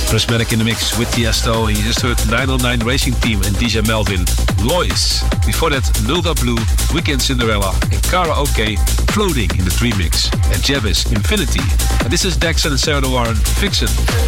Prismatic in the mix with Tiesto. You just heard 909 Racing Team and DJ Melvin. Lois. Before that, Nilda Blue, Weekend Cinderella, and Karaoke, Floating in the 3 mix. And Jebis, Infinity. And this is Daxon and Sarah Warren, Vixen.